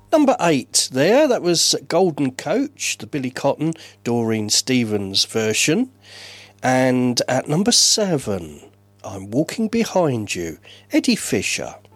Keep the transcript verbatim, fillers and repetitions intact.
Number eight there, that was Golden Coach, the Billy Cotton, Doreen Stevens version. And at number seven, I'm Walking Behind You, Eddie Fisher.